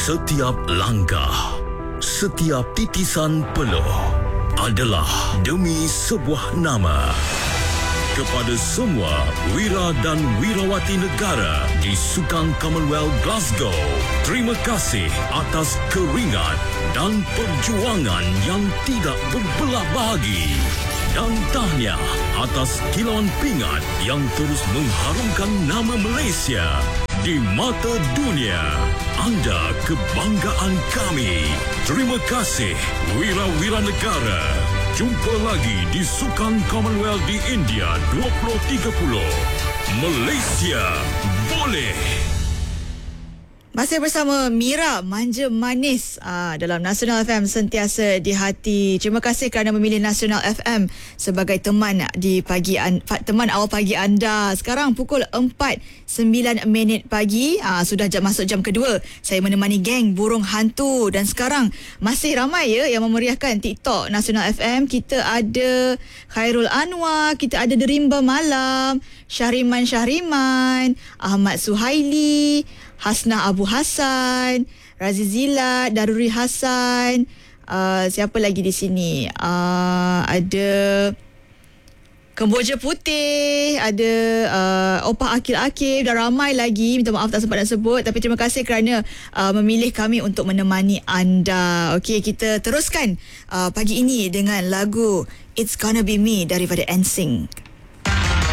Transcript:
Setiap langkah, setiap titisan peluh adalah demi sebuah nama. Kepada semua wira dan wirawati negara di Sukan Commonwealth Glasgow, terima kasih atas keringat dan perjuangan yang tidak berbelah bahagi. Dan tahniah atas kilauan pingat yang terus mengharumkan nama Malaysia di mata dunia. Anda kebanggaan kami. Terima kasih wira-wira negara. Jumpa lagi di Sukan Commonwealth di India 2030. Malaysia boleh. Masih bersama Mira Manja Manis dalam Nasional FM, sentiasa di hati. Terima kasih kerana memilih Nasional FM sebagai teman di teman awal pagi anda. Sekarang pukul 4:09 pagi. Sudah masuk jam kedua. Saya menemani geng Burung Hantu dan sekarang masih ramai yang memeriahkan TikTok Nasional FM. Kita ada Khairul Anwar, kita ada Derimba Malam, Syahriman, Ahmad Suhaili, Hasnah Abu Hassan, Razizila, Daruri Hassan, siapa lagi di sini? Ada Kemboja Putih, ada Opah Akil dan ramai lagi. Minta maaf tak sempat nak sebut, tapi terima kasih kerana memilih kami untuk menemani anda. Okey, kita teruskan pagi ini dengan lagu It's Gonna Be Me daripada NSYNC.